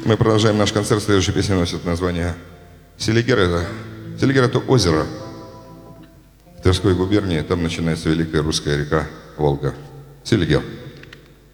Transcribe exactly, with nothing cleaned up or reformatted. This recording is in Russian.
мы продолжаем наш концерт. Следующая песня носит название Селигер. Это, Селигер — это озеро в Тверской губернии. Там начинается великая русская река Волга. Селигер.